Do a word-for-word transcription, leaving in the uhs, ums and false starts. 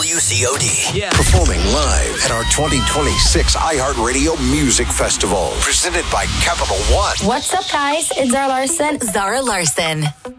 W C O D. Yeah. Performing live at our twenty twenty-six iHeartRadio Music Festival. Presented by Capital One. What's up, guys? It's Zara Larson. Zara Larson.